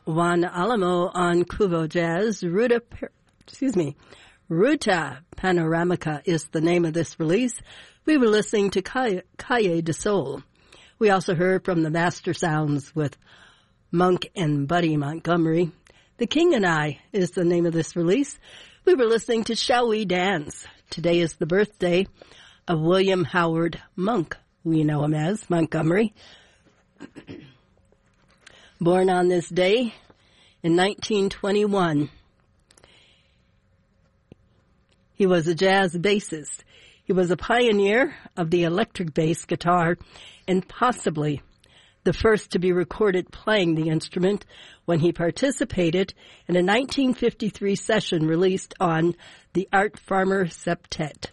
Juan Alamo on Cuvo Jazz. Ruta Panoramica is the name of this release. We were listening to Calle de Sol. We also heard from the Master Sounds with Monk and Buddy Montgomery. The King and I is the name of this release. We were listening to Shall We Dance. Today is the birthday of William Howard Monk. We know him as Montgomery. Born on this day in 1921. He was a jazz bassist. He was a pioneer of the electric bass guitar and possibly the first to be recorded playing the instrument when he participated in a 1953 session released on the Art Farmer Septet.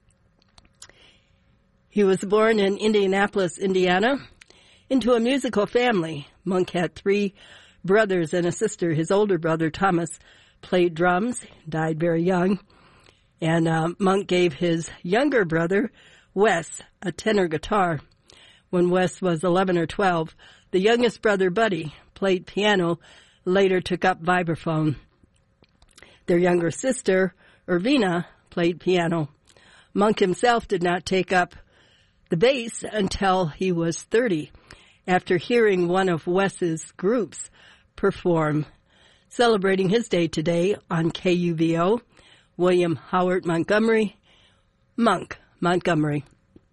He was born in Indianapolis, Indiana, into a musical family. Monk had 3 brothers and a sister. His older brother, Thomas, played drums, died very young. And Monk gave his younger brother, Wes, a tenor guitar. When Wes was 11 or 12, the youngest brother, Buddy, played piano, later took up vibraphone. Their younger sister, Irvina, played piano. Monk himself did not take up the bass until he was 30, after hearing one of Wes's groups perform. Celebrating his day today on KUVO, William Howard Montgomery, Monk Montgomery.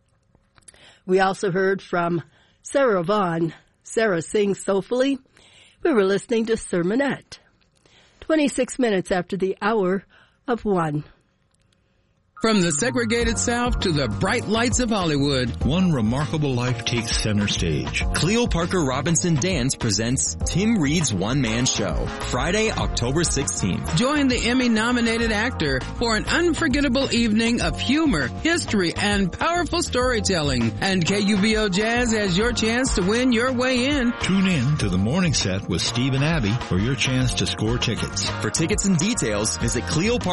We also heard from Sarah Vaughan. Sarah sings soulfully. We were listening to Sermonette. 26 minutes after the hour of 1. From the segregated South to the bright lights of Hollywood, one remarkable life takes center stage. Cleo Parker Robinson Dance presents Tim Reed's one-man show, Friday, October 16th. Join the Emmy-nominated actor for an unforgettable evening of humor, history, and powerful storytelling. And KUVO Jazz has your chance to win your way in. Tune in to the morning set with Steve and Abby for your chance to score tickets. For tickets and details, visit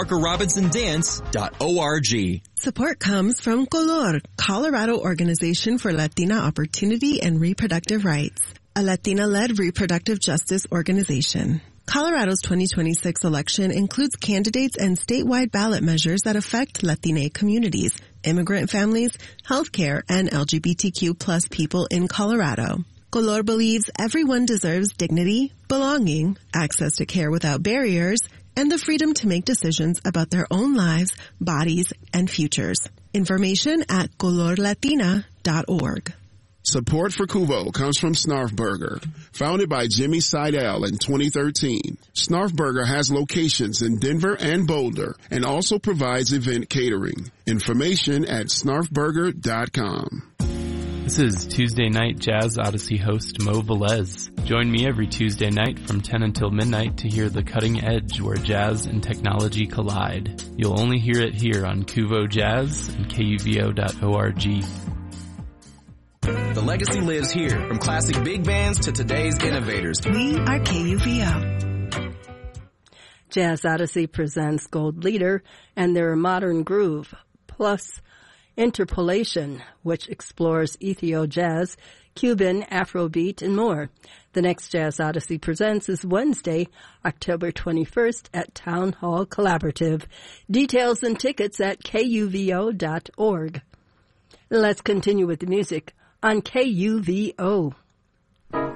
CleoParkerRobinsonDance.org. Support comes from Color, Colorado Organization for Latina Opportunity and Reproductive Rights, a Latina-led reproductive justice organization. Colorado's 2026 election includes candidates and statewide ballot measures that affect Latina communities, immigrant families, healthcare, and LGBTQ plus people in Colorado. Color believes everyone deserves dignity, belonging, access to care without barriers, and the freedom to make decisions about their own lives, bodies, and futures. Information at colorlatina.org. Support for Cuvo comes from Snarf Burger. Founded by Jimmy Seidel in 2013, Snarf Burger has locations in Denver and Boulder and also provides event catering. Information at snarfburger.com. This is Tuesday Night Jazz Odyssey host Mo Velez. Join me every Tuesday night from 10 until midnight to hear the cutting edge where jazz and technology collide. You'll only hear it here on Cuvo Jazz and KUVO.org. The legacy lives here, from classic big bands to today's innovators. We are KUVO. Jazz Odyssey presents Gold Leader and their Modern Groove, plus Interpolation, which explores Ethio jazz, Cuban, Afrobeat, and more. The next Jazz Odyssey Presents is Wednesday, October 21st at Town Hall Collaborative. Details and tickets at KUVO.org. Let's continue with the music on KUVO.